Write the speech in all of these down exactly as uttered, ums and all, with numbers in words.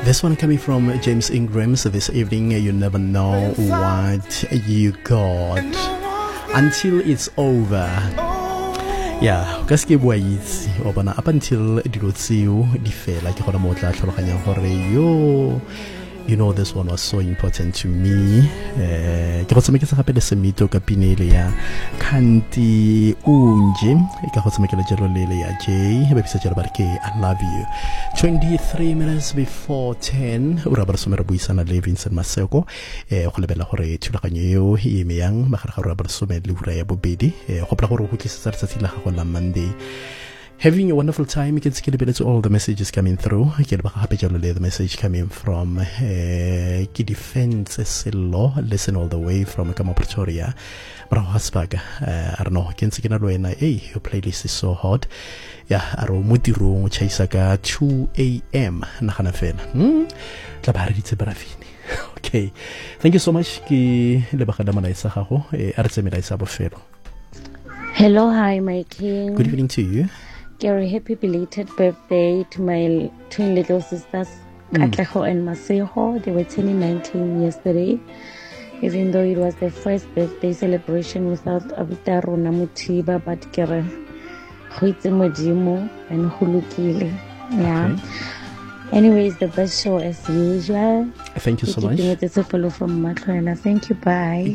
This one coming from James Ingram. So this evening, you never know what you got until it's over. Yeah, ka ske bua itse o bona up until dilo tseo di fela ke gona mo tla tlhaloganya gore yo you know this one was so important to me. Eh ke go tsamekisa gape le semito ka pinele ya Kanti Unje ka go tsamekela jelo lele ya J be bisa jelo barke I love you. twenty-three minutes before ten ura ba somera buisana le Vincent Maseko eh go lebela gore thulaganyo eo e me yang magare ga ura ba somela le ura ya bobedi eh go pla gore go tlisa tsa tsatsi la gago la Monday. Having a wonderful time. You can skip a bit to all the messages coming through. Get back happy the message coming from uh, Kid Fence Silo. Listen all the way from Kama Pretoria. Bro Hasbag. I don't know. Can see another hey, your playlist is so hot. Yeah, Aro Mutiru Chaisaka two a.m. Nakana Fen. Hmm. Labarite Barafini. Okay. Thank you so much. Ki lebakadamana isahaho. Artemida isabofero. Hello, hi, my king. Good evening to you. Gary, happy belated birthday to my twin little sisters, mm. Katleho and Maseho. They were turning nineteen yesterday, even though it was their first birthday celebration without Abitaro Namutiba, but Gary, Huitze Mojimo and Hulukili. Yeah. Okay. Anyways, the best show as usual. Thank you so much. It is a follow from Matloina. Thank you, bye.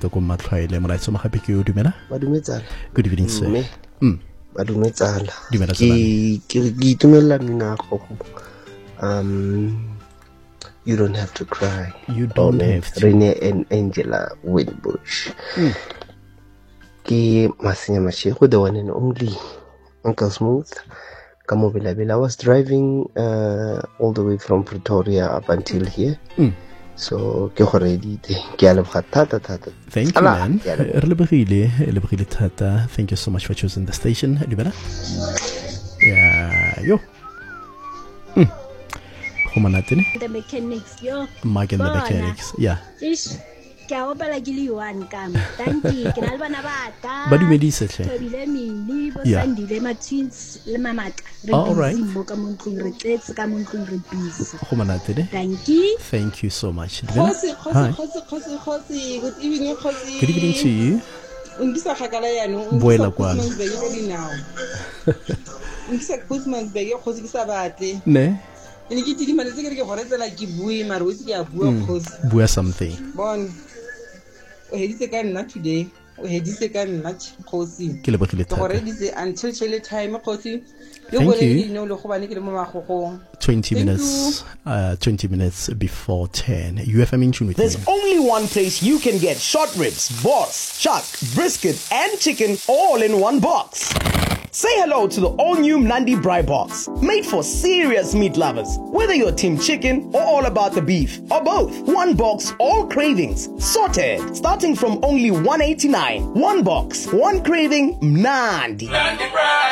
Good evening, sir. Mm. Badumetsala ke ke itumela mina go um you don't have to cry. You don't oh, have to. Rene and Angela Winbush. Mm. Ke Masinya Mashego, the one and only Uncle Smooth. Kamobila Bila. I was driving uh, all the way from Pretoria up until here. Mm. So ke gore di ke a leboga thata thata. Thank you, man. Relebogile relebogile thata. Thank you so much for choosing the station. Dumela. Yeah, yo. Mm. Homanatene. The mechanics, yo. Mag and the mechanics. Yeah. Ish. Ke a opela ke le one kam. Thank you. Ke na le bana ba ta. Ba dumedise tle. Tobile mini bo sandile ma twins le mamata. All right. Thank you. Thank you so much. Khosi, khosi, khosi, khosi, khosi. Good evening, khosi. Good evening to you. Ungisa khakala yano. Boela kwana. Ungisa Christmas bege khosi ke sa batle. Ne. Ene ke tidi maletse ke ke goretsela ke bue mara o se ke a bua khosi. Bua something. Bon. O heditse ka nna today. O heditse ka nna khosi. Ke le botile thata. Go reditse until chele time khosi. Thank you. twenty minutes, uh, twenty minutes before ten. U F M in tune with There's me. only one place you can get short ribs, boss, chuck, brisket, and chicken all in one box. Say hello to the all-new Nandi Braai Box, made for serious meat lovers. Whether you're team chicken or all about the beef, or both, one box, all cravings, sorted, starting from only one eighty-nine. One box, one craving, Nandi. Nandi Braai.